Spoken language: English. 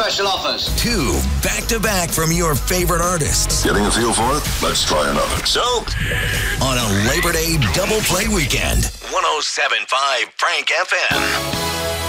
special offers. 2 back-to-back from your favorite artists. Getting a feel for it? Let's try another. So, on a Labor Day double play weekend, 107.5 Frank FM.